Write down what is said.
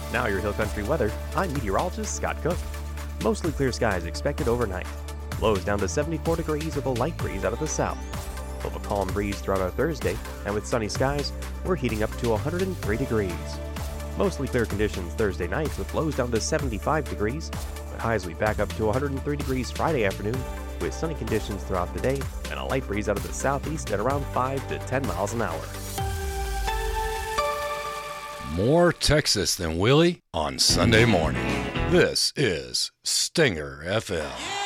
Now your Hill Country weather, I'm meteorologist Scott Cook. Mostly clear skies expected overnight. Lows down to 74 degrees with a light breeze out of the south. We'll have a calm breeze throughout our Thursday, and with sunny skies, we're heating up to 103 degrees. Mostly clear conditions Thursday night with lows down to 75 degrees, but highs will be back up to 103 degrees Friday afternoon with sunny conditions throughout the day and a light breeze out of the southeast at around 5 to 10 miles an hour. More Texas than Willie on Sunday morning. This is Stinger FM.